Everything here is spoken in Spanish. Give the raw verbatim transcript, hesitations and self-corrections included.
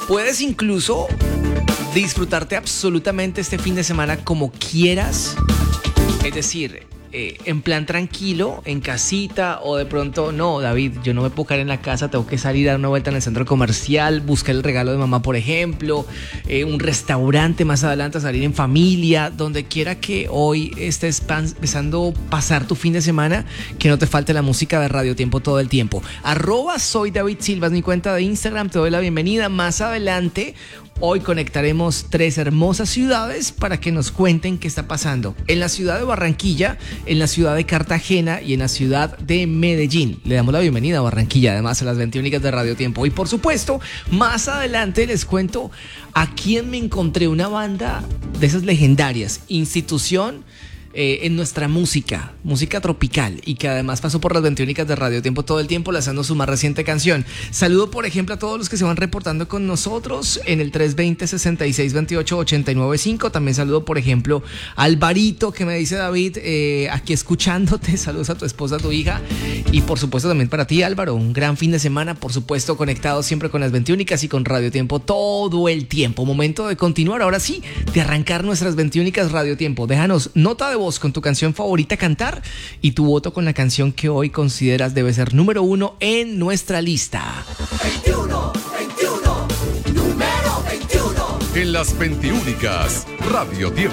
Puedes incluso disfrutarte absolutamente este fin de semana como quieras. Es decir, eh, en plan tranquilo, en casita, o de pronto, no, David, yo no me puedo quedar en la casa, tengo que salir a dar una vuelta en el centro comercial, buscar el regalo de mamá, por ejemplo, eh, un restaurante más adelante, salir en familia, donde quiera que hoy estés empezando a pasar tu fin de semana, que no te falte la música de Radio Tiempo todo el tiempo. Arroba soy David Silva, es mi cuenta de Instagram, te doy la bienvenida. Más adelante, hoy conectaremos tres hermosas ciudades para que nos cuenten qué está pasando en la ciudad de Barranquilla, en la ciudad de Cartagena y en la ciudad de Medellín. Le damos la bienvenida a Barranquilla, además a las veintiúnicas de Radio Tiempo. Y por supuesto, más adelante les cuento a quién me encontré, una banda de esas legendarias, institución Eh, en nuestra música, música tropical, y que además pasó por las veintiúnicas de Radio Tiempo todo el tiempo lanzando su más reciente canción. Saludo, por ejemplo, a todos los que se van reportando con nosotros en el tres dos cero, seis seis dos ocho, ocho nueve cinco. También saludo, por ejemplo, a Alvarito, que me dice: David, eh, aquí escuchándote, saludos a tu esposa, a tu hija, y por supuesto también para ti, Álvaro, un gran fin de semana, por supuesto conectado siempre con las veintiúnicas y con Radio Tiempo todo el tiempo. Momento de continuar, ahora sí, de arrancar nuestras veintiúnicas Radio Tiempo. Déjanos nota de voz con tu canción favorita cantar y tu voto con la canción que hoy consideras debe ser número uno en nuestra lista. veintiuno, veintiuno, número veintiuno. En las veintiúnicas Radio Tiempo.